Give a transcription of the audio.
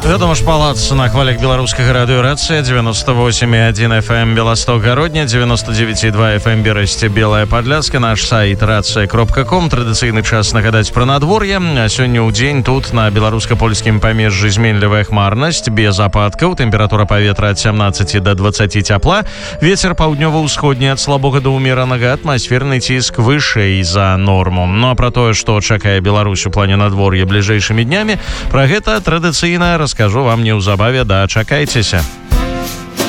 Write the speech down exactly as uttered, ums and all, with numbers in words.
Вядома ж, палац на хвалях беларускага радыёрацыя девяносто восемь и один эф эм Белосток Гародня, девяносто девять и два эф эм Берасце Белая Подляска, наш сайт рация кропка ком. Традыцыйны час нагадаць пра надвор'е. А сёння ў дзень тут на беларуска-польскім памежжы зменлівая хмарнасць, без ападкаў, тэмпература паветра ад семнадцати до двадцати цяпла, вецер паўднёва-ўсходні ад слабога да ўмеранага, атмасферны ціск вышэй за норму. Ну а пра тое, што чакае Беларусь у плане надвор'я бліжэйшымі днямі, пра гэта традыцыйна раскажу вам неўзабаве. Дачакайцеся.